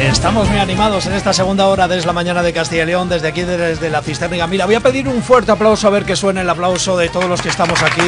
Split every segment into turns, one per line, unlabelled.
Estamos muy animados en esta segunda hora de Es la Mañana de Castilla y León, desde aquí, desde la Cisterna. Mira, voy a pedir un fuerte aplauso, a ver que suene el aplauso de todos los que estamos aquí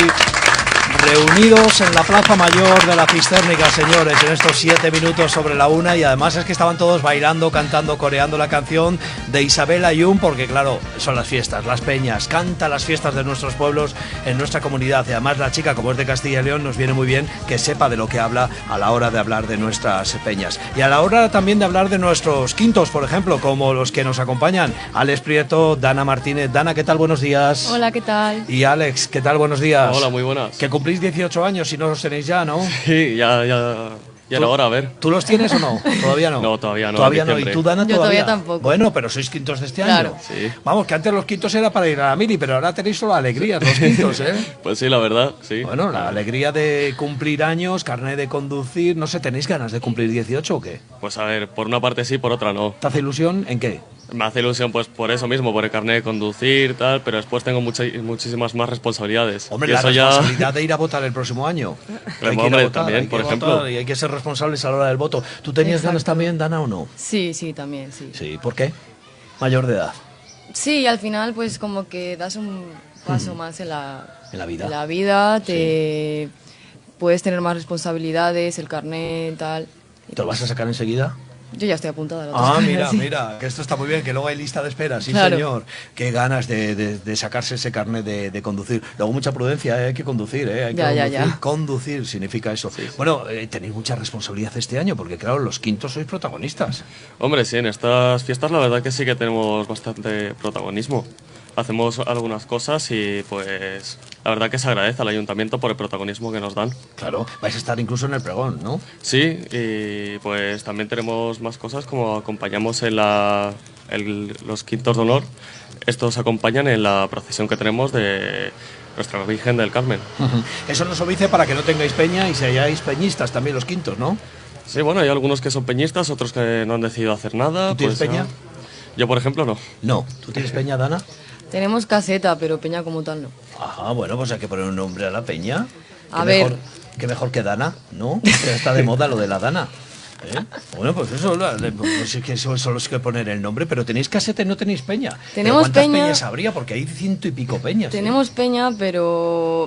reunidos en la Plaza Mayor de la Cisterna, señores, en estos 7 minutos sobre la 1, y además es que estaban todos bailando, cantando, coreando la canción de Isabel Ayun, porque claro, son las fiestas, las peñas, canta las fiestas de nuestros pueblos en nuestra comunidad, y además la chica, como es de Castilla y León, nos viene muy bien que sepa de lo que habla a la hora de hablar de nuestras peñas, y a la hora también de hablar de nuestros quintos, por ejemplo, como los que nos acompañan, Alex Prieto, Dana Martínez. Dana, ¿qué tal? Buenos días.
Hola, ¿qué tal?
Y Alex, ¿qué tal? Buenos días.
Hola, muy buenas.
Que cumplís 18 años, si no los tenéis ya, ¿no?
Sí, ya era hora, a ver.
¿Tú los tienes o no? ¿Todavía no?
No, todavía no.
Todavía no. ¿Y tú, Dana,
Yo todavía tampoco.
Bueno, pero sois quintos de este
Claro.
año.
Sí.
Vamos, que antes los quintos era para ir a la mili, pero ahora tenéis solo alegrías, los quintos, ¿eh?
Pues sí, la verdad, sí.
Bueno, la alegría de cumplir años, carnet de conducir, no sé, ¿tenéis ganas de cumplir 18 o qué?
Pues a ver, por una parte sí, por otra no.
¿Te hace ilusión en qué?
Me hace ilusión pues por eso mismo, por el carnet de conducir, tal, pero después tengo muchísimas más responsabilidades.
Hombre,
y
la
eso
responsabilidad de ir a votar el próximo año.
Claro,
Hay que ir a
hombre,
votar,
también,
hay que
por
ir a
ejemplo.
votar y hay que ser responsables a la hora del voto. ¿Tú tenías
Exacto.
ganas también, Dana, o no?
Sí, también, sí.
Sí, ¿por qué? Mayor de edad.
Sí, al final pues como que das un paso más en la
vida.
En la vida, te puedes tener más responsabilidades, el carnet, tal.
¿Te lo vas a sacar enseguida?
Yo ya estoy apuntada a la otra
Mira,
sí.
mira, que esto está muy bien, que luego hay lista de espera, sí,
Claro.
señor. Qué ganas de sacarse ese carnet de conducir. Luego mucha prudencia, hay que conducir, hay que conducir.
Ya.
Conducir significa eso.
Sí.
Bueno, tenéis mucha responsabilidad este año, porque claro, los quintos sois protagonistas.
Hombre, sí, en estas fiestas la verdad que sí que tenemos bastante protagonismo. Hacemos algunas cosas y pues la verdad que se agradece al ayuntamiento por el protagonismo que nos dan.
Claro, vais a estar incluso en el pregón, ¿no?
Sí, y pues también tenemos más cosas como acompañamos en los quintos de honor. Estos acompañan en la procesión que tenemos de Nuestra Virgen del Carmen.
Eso nos obedece para que no tengáis peña y seáis peñistas también los quintos, ¿no?
Sí, bueno, hay algunos que son peñistas, otros que no han decidido hacer nada.
¿Tú tienes
pues,
peña?
Yo, por ejemplo, no.
No. ¿Tú tienes peña, Dana?
Tenemos caseta, pero peña como tal no.
Ajá, bueno, pues hay que poner un nombre a la peña.
A ver.
Qué mejor que Dana, ¿no? Que está de moda lo de la Dana. Bueno, pues eso, pues es que solo es que poner el nombre, pero tenéis caseta y no tenéis peña. ¿Pero
Tenemos
cuántas
peña.
peñas habría? Porque hay 100 y pico peñas.
Tenemos peña, pero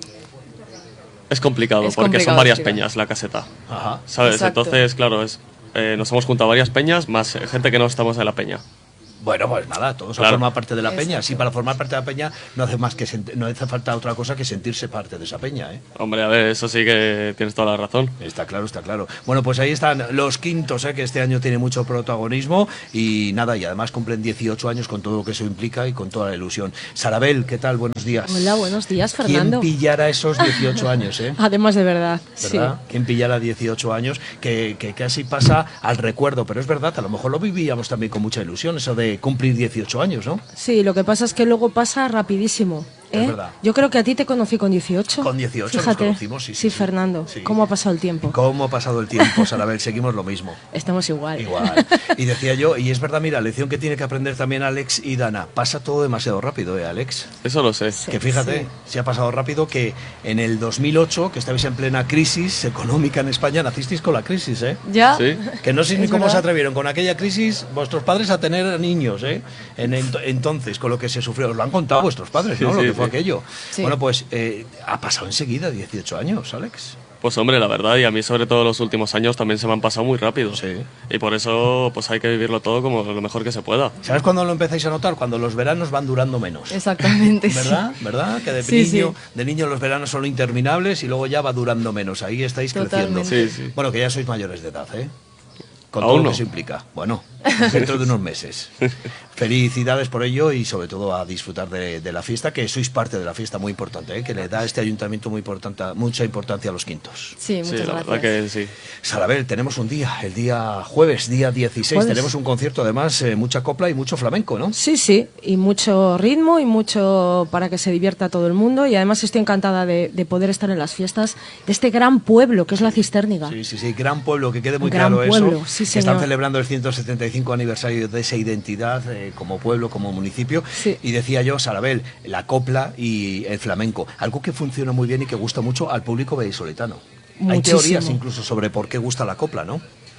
Es complicado
Es
porque
complicado
son varias
explicar.
peñas la caseta.
Ajá.
¿Sabes?
Exacto.
Entonces, claro, nos hemos juntado varias peñas más gente que no estamos en la peña.
Bueno, pues nada, todos
Claro.
forman parte de la peña.
Exacto.
Sí, para formar parte de la peña no hace más que no hace falta otra cosa que sentirse parte de esa peña, ¿eh?
Hombre, a ver, eso sí que tienes toda la razón.
Está claro, está claro. Bueno, pues ahí están los quintos, que este año tiene mucho protagonismo y nada, y además cumplen 18 años con todo lo que eso implica y con toda la ilusión. Sarabel, ¿qué tal? Buenos días.
Hola, buenos días, Fernando.
¿Quién pillara esos 18 años,
Además de verdad,
¿Verdad? ¿Quién pillara 18 años? Que casi pasa al recuerdo, pero es verdad, a lo mejor lo vivíamos también con mucha ilusión, eso de cumplir 18 años, ¿no?
Sí, lo que pasa es que luego pasa rapidísimo.
Es verdad.
Yo creo que a ti te conocí con 18.
Con 18 nos
Fíjate.
conocimos, sí.
Sí, Fernando.
Sí.
¿Cómo ha pasado el tiempo?
¿Cómo ha pasado el tiempo, Sarabel? Seguimos lo mismo.
Estamos igual.
Igual. Y decía yo, y es verdad, mira, lección que tiene que aprender también Alex y Dana. Pasa todo demasiado rápido, Alex?
Eso lo sé.
Que fíjate, se ha pasado rápido que en el 2008, que estabais en plena crisis económica en España, nacisteis con la crisis, ¿eh?
ya.
Sí.
Que no sé ni
Es
cómo
verdad.
se atrevieron con aquella crisis vuestros padres a tener niños, ¿eh? Entonces, con lo que se sufrió. Os lo han contado vuestros padres, ¿no?
Sí,
Lo
sí,
que fue
sí.
aquello.
Sí.
Bueno, pues ha pasado enseguida 18 años, Alex.
Pues hombre, la verdad, y a mí sobre todo los últimos años también se me han pasado muy rápido.
Sí.
Y por eso pues hay que vivirlo todo como lo mejor que se pueda.
¿Sabes cuándo lo empezáis a notar? Cuando los veranos van durando menos.
Exactamente. sí.
¿Verdad? ¿Verdad? Que
Sí, sí.
de niño los veranos son interminables y luego ya va durando menos. Ahí estáis creciendo.
Totalmente.
Sí, sí.
Bueno, que ya sois mayores de edad, ¿eh? Con
Aún
todo lo
no.
que eso implica. Bueno, dentro de unos meses. Felicidades por ello y sobre todo a disfrutar de la fiesta, que sois parte de la fiesta muy importante, ¿eh? Que le da a este ayuntamiento mucha importancia a los quintos.
Sí,
Sí,
muchas
la
gracias.
verdad que sí.
Sarabel, tenemos un día, el día jueves, día 16,
Jueves.
tenemos un concierto además, mucha copla y mucho flamenco, ¿no?
Sí, sí, y mucho ritmo y mucho para que se divierta todo el mundo. Y además estoy encantada de poder estar en las fiestas de este gran pueblo que es la Cistérniga.
Sí, sí, sí, gran pueblo, que quede muy
Gran
claro
pueblo,
eso.
sí,
que están
señor.
celebrando el 175 aniversario de esa identidad como pueblo, como municipio.
Sí.
Y decía yo, Sarabel, la copla y el flamenco, algo que funciona muy bien y que gusta mucho al público vallisoletano. Hay
Muchísimo.
teorías incluso sobre por qué gusta la copla, ¿no?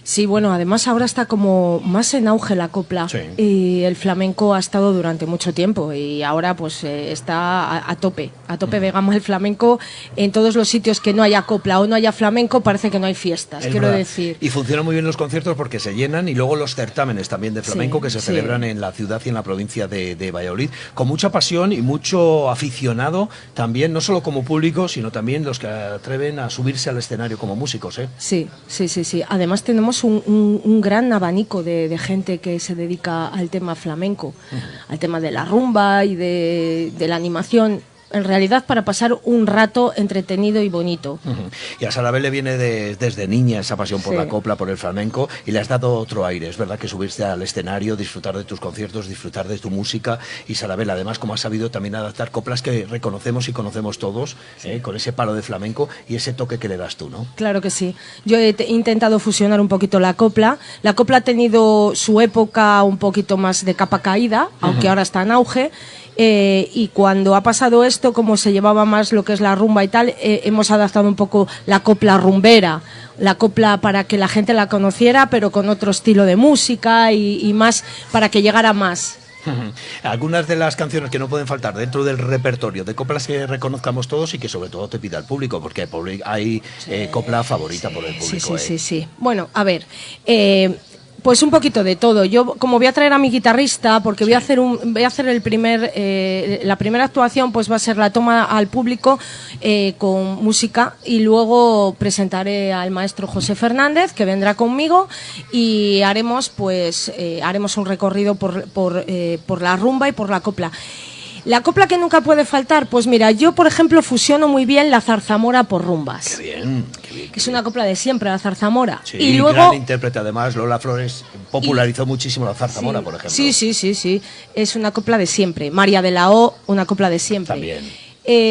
Sí, bueno, además ahora está como más en auge la copla,
Sí.
y el flamenco ha estado durante mucho tiempo y ahora pues está a tope de gama el flamenco. En todos los sitios que no haya copla o no haya flamenco parece que no hay fiestas,
Es
quiero
verdad.
decir.
Y funcionan muy bien los conciertos porque se llenan, y luego los certámenes también de flamenco
Sí,
que se
sí.
celebran en la ciudad y en la provincia de Valladolid, con mucha pasión y mucho aficionado también, no solo como público, sino también los que atreven a subirse al escenario como músicos, ¿eh?
Sí. Además tenemos un gran abanico de gente que se dedica al tema flamenco, al tema de la rumba y de la animación. En realidad para pasar un rato entretenido y bonito.
Y a Sarabel le viene desde niña esa pasión por
Sí.
la copla, por el flamenco, y le has dado otro aire. Es verdad que subirse al escenario, disfrutar de tus conciertos, disfrutar de tu música. Y Sarabel, además, como ha sabido también adaptar coplas que reconocemos y conocemos todos, con ese palo de flamenco y ese toque que le das tú, ¿no?
Claro que sí. Yo he intentado fusionar un poquito la copla. La copla ha tenido su época un poquito más de capa caída, aunque ahora está en auge. Y cuando ha pasado esto, como se llevaba más lo que es la rumba y tal, hemos adaptado un poco la copla rumbera, la copla para que la gente la conociera, pero con otro estilo de música y más para que llegara más.
Algunas de las canciones que no pueden faltar dentro del repertorio de coplas que reconozcamos todos y que sobre todo te pida el público, porque hay copla favorita por el público.
Sí. Bueno, a ver, pues un poquito de todo. Yo, como voy a traer a mi guitarrista, porque voy a hacer la primera actuación, pues va a ser la toma al público con música, y luego presentaré al maestro José Fernández, que vendrá conmigo, y haremos un recorrido por la rumba y por la copla. La copla que nunca puede faltar, pues mira, yo por ejemplo fusiono muy bien la zarzamora por rumbas.
Qué bien.
Es una copla de siempre, la zarzamora.
Sí,
y luego,
gran intérprete además. Lola Flores popularizó muchísimo la zarzamora, por ejemplo.
Sí. Es una copla de siempre. María de la O, una copla de siempre.
También.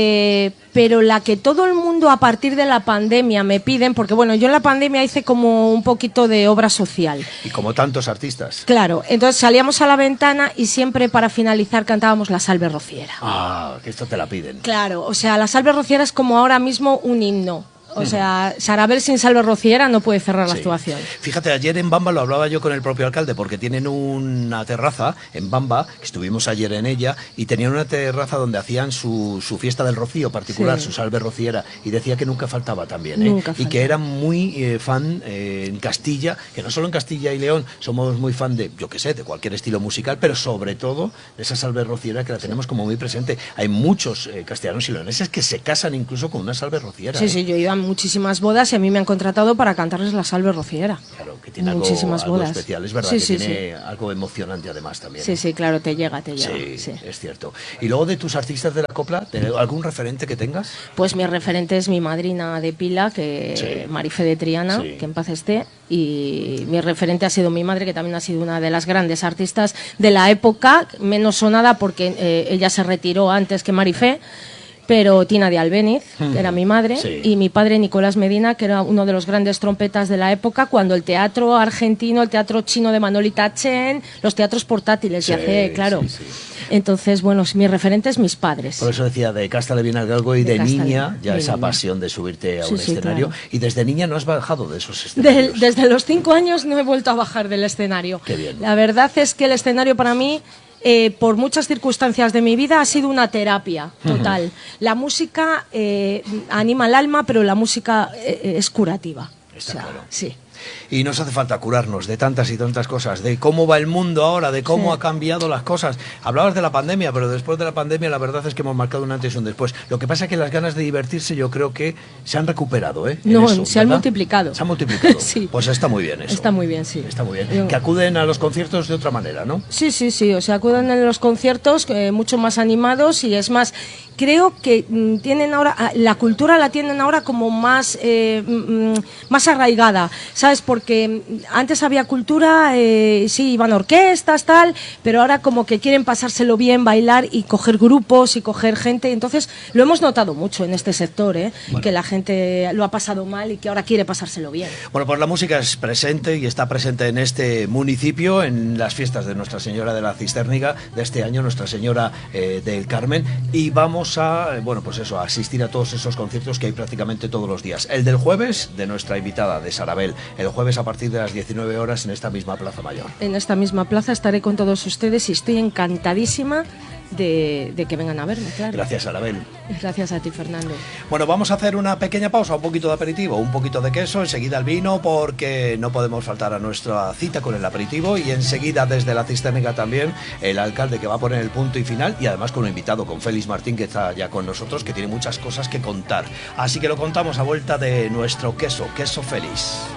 Pero la que todo el mundo a partir de la pandemia me piden, porque bueno, yo en la pandemia hice como un poquito de obra social.
Y como tantos artistas.
Claro, entonces salíamos a la ventana y siempre para finalizar cantábamos La Salve Rociera.
Ah, que esto te la piden.
Claro, o sea, La Salve Rociera es como ahora mismo un himno. O sea, Sarabel sin Salve Rociera no puede cerrar la actuación.
Fíjate, ayer en Bamba lo hablaba yo con el propio alcalde, porque tienen una terraza en Bamba, que estuvimos ayer en ella, y tenían una terraza donde hacían su fiesta del rocío particular,
Sí.
su Salve Rociera, y decía que nunca faltaba también,
Nunca
y
falta.
que eran muy fan en Castilla, que no solo en Castilla y León somos muy fan de, yo qué sé, de cualquier estilo musical, pero sobre todo de esa Salve Rociera que la tenemos como muy presente. Hay muchos castellanos y leoneses que se casan incluso con una Salve Rociera.
Sí, yo he ido a muchísimas bodas y a mí me han contratado para cantarles La Salve Rociera.
Claro, que tiene
Muchísimas
algo
bodas.
especial. Es verdad
Sí,
que
sí,
tiene algo emocionante además también.
Sí, claro, te llega.
Sí,
Sí.
es cierto. Y luego de tus artistas de la copla, ¿algún referente que tengas?
Pues mi referente es mi madrina de pila, que Marife de Triana,
Sí.
que en paz esté, y mi referente ha sido mi madre, que también ha sido una de las grandes artistas de la época, menos sonada porque ella se retiró antes que Marife, pero Tina de Albéniz, que era mi madre,
Sí.
y mi padre Nicolás Medina, que era uno de los grandes trompetas de la época, cuando el teatro argentino, el teatro chino de Manolita Chen, los teatros portátiles,
Sí,
y hace, claro.
sí.
Entonces, bueno, mi referente es mis padres.
Por eso decía, de Cástale bien al galgo, y
De
de
Cástale,
niña, ya
de
esa
niña.
pasión de subirte a
Sí,
un
sí,
escenario.
claro.
Y desde niña no has bajado de esos escenarios.
Desde los 5 años no he vuelto a bajar del escenario.
Qué bien.
La verdad es que el escenario para mí, por muchas circunstancias de mi vida, ha sido una terapia total. La música anima el alma, pero la música es curativa.
Está claro.
Sí.
Y nos hace falta curarnos de tantas y tantas cosas, de cómo va el mundo ahora, de cómo
Sí.
ha cambiado las cosas. Hablabas de la pandemia, pero después de la pandemia la verdad es que hemos marcado un antes y un después. Lo que pasa es que las ganas de divertirse yo creo que se han recuperado, ¿eh? En
No,
eso,
se han
¿verdad?
multiplicado.
Se han multiplicado.
Sí.
Pues está muy bien eso.
Está muy bien, sí.
Está muy bien.
Yo-
Que acuden a los conciertos de otra manera, ¿no?
Sí, o sea, acuden en los conciertos mucho más animados, y es más, creo que tienen ahora, la cultura la tienen ahora como más, más arraigada, ¿sabes? Porque antes había cultura, sí, iban orquestas, tal, pero ahora como que quieren pasárselo bien, bailar y coger grupos y coger gente, entonces lo hemos notado mucho en este sector, que la gente lo ha pasado mal y que ahora quiere pasárselo bien.
Bueno, pues la música es presente y está presente en este municipio, en las fiestas de Nuestra Señora de la Cisterniga de este año, Nuestra Señora del Carmen, y vamos a, bueno, pues eso, a asistir a todos esos conciertos que hay prácticamente todos los días. El del jueves, de nuestra invitada de Sarabel, el jueves a partir de las 19 horas en esta misma Plaza Mayor.
En esta misma plaza estaré con todos ustedes y estoy encantadísima de que vengan a verme, claro.
Gracias, Anabel.
Gracias a ti, Fernando.
Bueno, vamos a hacer una pequeña pausa, un poquito de aperitivo, un poquito de queso, enseguida el vino, porque no podemos faltar a nuestra cita con el aperitivo, y enseguida desde la Cisterna también el alcalde, que va a poner el punto y final, y además con un invitado, con Félix Martín, que está ya con nosotros, que tiene muchas cosas que contar. Así que lo contamos a vuelta de nuestro queso Félix.